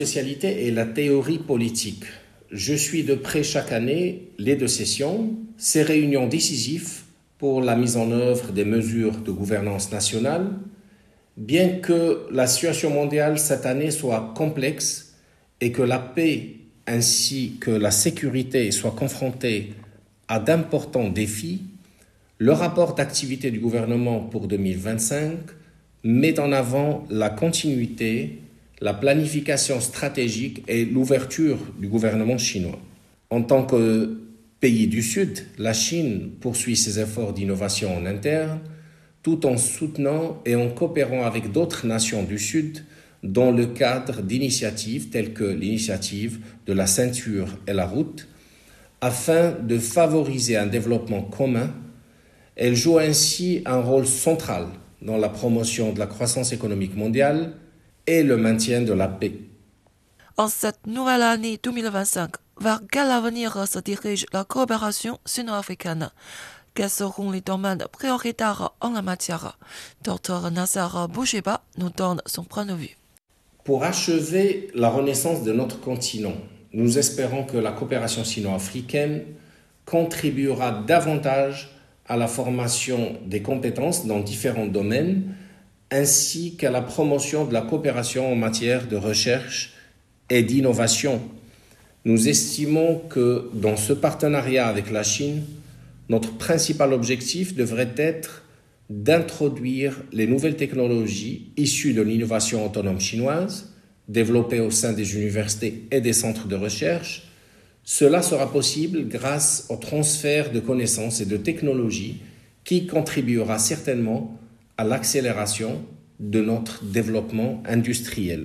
Spécialité est la théorie politique. Je suis de près chaque année les deux sessions, ces réunions décisives pour la mise en œuvre des mesures de gouvernance nationale. Bien que la situation mondiale cette année soit complexe et que la paix ainsi que la sécurité soient confrontées à d'importants défis, le rapport d'activité du gouvernement pour 2025 met en avant la continuité, la planification stratégique et l'ouverture du gouvernement chinois. En tant que pays du Sud, la Chine poursuit ses efforts d'innovation en interne, tout en soutenant et en coopérant avec d'autres nations du Sud dans le cadre d'initiatives telles que l'initiative de la ceinture et la route, afin de favoriser un développement commun. Elle joue ainsi un rôle central dans la promotion de la croissance économique mondiale et le maintien de la paix. En cette nouvelle année 2025, vers quel avenir se dirige la coopération sino-africaine? Quels seront les domaines prioritaires en la matière? Dr Nasser Bourguiba nous donne son point de vue. Pour achever la renaissance de notre continent, nous espérons que la coopération sino-africaine contribuera davantage à la formation des compétences dans différents domaines, ainsi qu'à la promotion de la coopération en matière de recherche et d'innovation. Nous estimons que dans ce partenariat avec la Chine, notre principal objectif devrait être d'introduire les nouvelles technologies issues de l'innovation autonome chinoise, développées au sein des universités et des centres de recherche. Cela sera possible grâce au transfert de connaissances et de technologies qui contribuera certainement à l'accélération de notre développement industriel.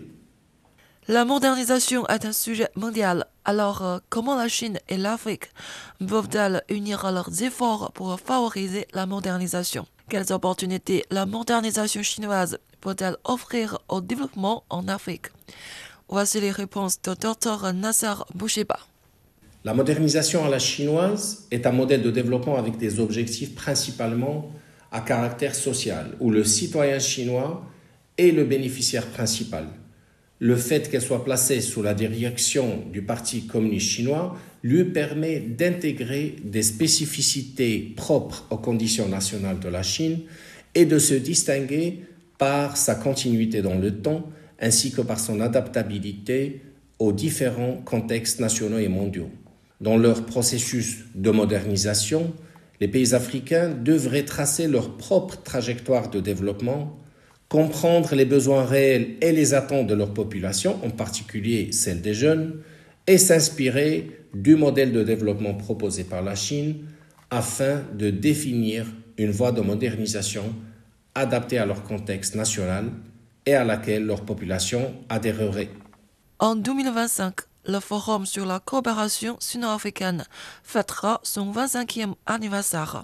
La modernisation est un sujet mondial. Alors, comment la Chine et l'Afrique peuvent-elles unir leurs efforts pour favoriser la modernisation? Quelles opportunités la modernisation chinoise peut-elle offrir au développement en Afrique? Voici les réponses de Dr Nasser Bourguiba. La modernisation à la chinoise est un modèle de développement avec des objectifs principalement à caractère social, où le citoyen chinois est le bénéficiaire principal. Le fait qu'elle soit placée sous la direction du Parti communiste chinois lui permet d'intégrer des spécificités propres aux conditions nationales de la Chine et de se distinguer par sa continuité dans le temps ainsi que par son adaptabilité aux différents contextes nationaux et mondiaux. Dans leur processus de modernisation, les pays africains devraient tracer leur propre trajectoire de développement, comprendre les besoins réels et les attentes de leur population, en particulier celle des jeunes, et s'inspirer du modèle de développement proposé par la Chine afin de définir une voie de modernisation adaptée à leur contexte national et à laquelle leur population adhérerait. En 2025, le Forum sur la coopération sino-africaine fêtera son 25e anniversaire.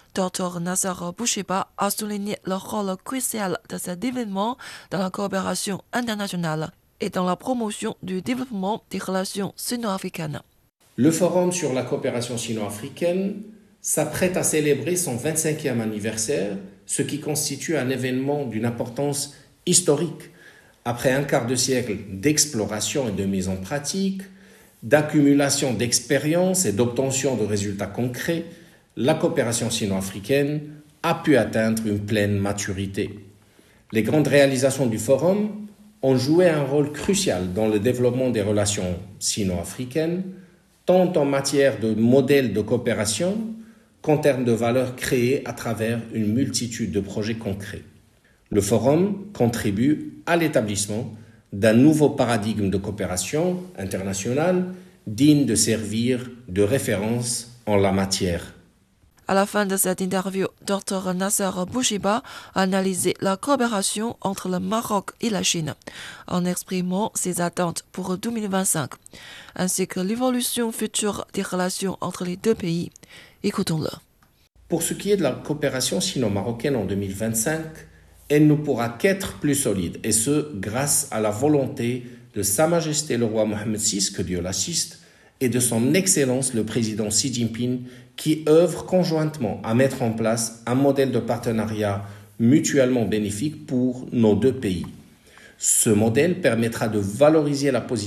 Dr Nasser Bourguiba a souligné le rôle crucial de cet événement dans la coopération internationale et dans la promotion du développement des relations sino-africaines. Le Forum sur la coopération sino-africaine s'apprête à célébrer son 25e anniversaire, ce qui constitue un événement d'une importance historique. Après un quart de siècle d'exploration et de mise en pratique, d'accumulation d'expériences et d'obtention de résultats concrets, la coopération sino-africaine a pu atteindre une pleine maturité. Les grandes réalisations du Forum ont joué un rôle crucial dans le développement des relations sino-africaines, tant en matière de modèles de coopération qu'en termes de valeurs créées à travers une multitude de projets concrets. Le Forum contribue à l'établissement d'un nouveau paradigme de coopération internationale digne de servir de référence en la matière. À la fin de cette interview, Dr Nasser Bourguiba a analysé la coopération entre le Maroc et la Chine, en exprimant ses attentes pour 2025, ainsi que l'évolution future des relations entre les deux pays. Écoutons-le. Pour ce qui est de la coopération sino-marocaine en 2025, elle ne pourra qu'être plus solide, et ce, grâce à la volonté de Sa Majesté le roi Mohammed VI, que Dieu l'assiste, et de son Excellence le président Xi Jinping, qui œuvrent conjointement à mettre en place un modèle de partenariat mutuellement bénéfique pour nos deux pays. Ce modèle permettra de valoriser la position